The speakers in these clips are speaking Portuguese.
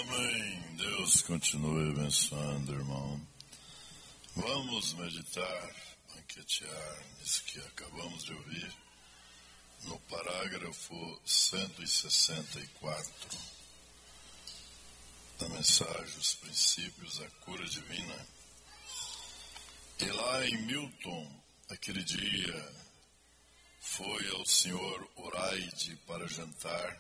Amém. Deus continue abençoando, irmão. Vamos meditar, banquetear nisso que acabamos de ouvir, no parágrafo 164 da mensagem Os Princípios da Cura Divina. E lá em Milton, aquele dia, foi ao senhor Oraide para jantar.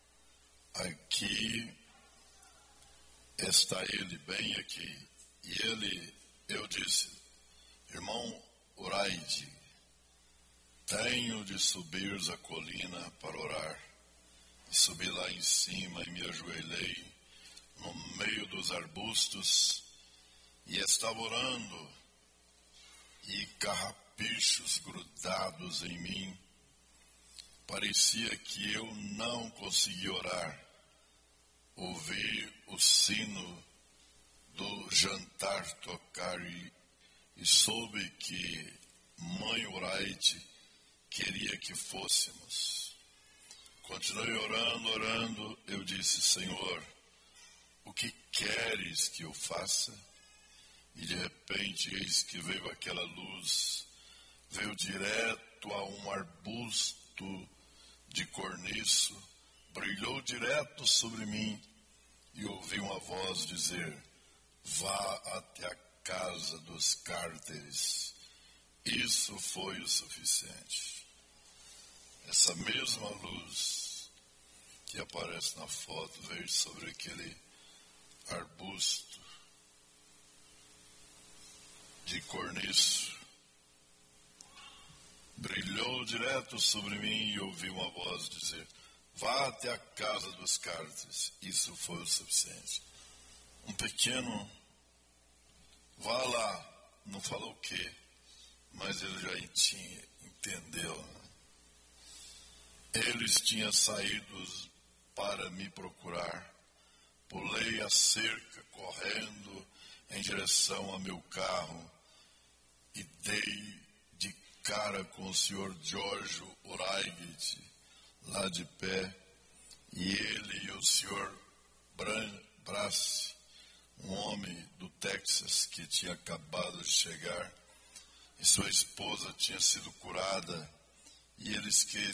Aqui está ele, bem aqui. E eu disse: irmão Oraide, tenho de subir a colina para orar. E subi lá em cima e me ajoelhei no meio dos arbustos e estava orando, e carrapichos grudados em mim. Parecia que eu não conseguia orar. Ouvi o sino do jantar tocar e soube que mãe Oraide queria que fôssemos. Continuei orando, eu disse: Senhor, o que queres que eu faça? E de repente, eis que veio aquela luz, veio direto a um arbusto de corniço, brilhou direto sobre mim, e ouvi uma voz dizer: vá até a casa dos cárteres. Isso foi o suficiente. Essa mesma luz que aparece na foto veio sobre aquele arbusto de corniço, brilhou direto sobre mim e ouvi uma voz dizer: vá até a casa dos cárteres. Isso foi o suficiente. Um pequeno, vá lá, não falou o quê, mas ele já entendeu. Né? Eles tinham saído para me procurar. Pulei a cerca correndo em direção ao meu carro e dei de cara com o senhor George Oraide lá de pé, e ele e o senhor Brace, um homem do Texas que tinha acabado de chegar, e sua esposa tinha sido curada, e ele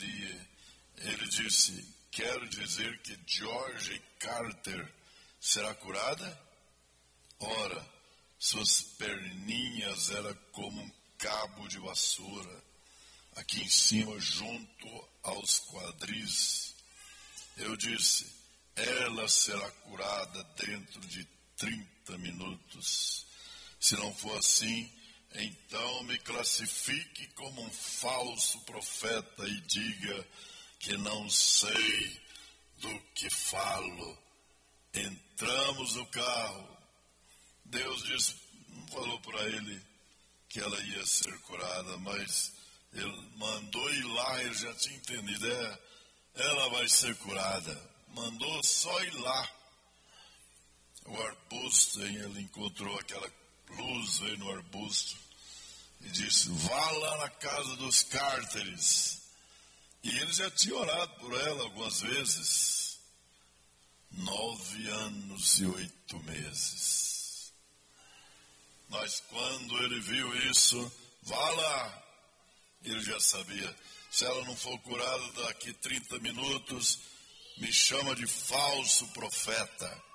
disse: quero dizer que George Carter será curada? Ora, suas perninhas eram como um cabo de vassoura, aqui em cima, junto aos quadris. Eu disse: ela será curada dentro de 30 minutos. Se não for assim, então me classifique como um falso profeta e diga que não sei do que falo. Entramos no carro. Deus disse, não falou para ele que ela ia ser curada, mas ele mandou ir lá, ele já tinha entendido. Ela vai ser curada. Mandou só ir lá. O arbusto, ele encontrou aquela luz, veio no arbusto e disse: vá lá na casa dos cárteres. E ele já tinha orado por ela algumas vezes. 9 anos e 8 meses. Mas quando ele viu isso, vá lá, ele já sabia: se ela não for curada daqui 30 minutos, me chama de falso profeta.